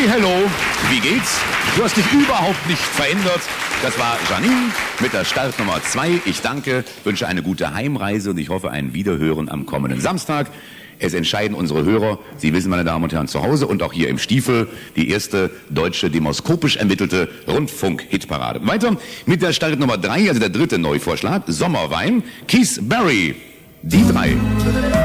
hello, wie geht's? Du hast dich überhaupt nicht verändert. Das war Janine mit der Startnummer 2. Ich danke, wünsche eine gute Heimreise und ich hoffe ein Wiederhören am kommenden Samstag. Es entscheiden unsere Hörer, Sie wissen, meine Damen und Herren, zu Hause und auch hier im Stiefel, die erste deutsche demoskopisch ermittelte Rundfunk-Hitparade. Weiter mit der Startnummer 3, also der dritte Neuvorschlag, Sommerwein, Keith Barry, die 3.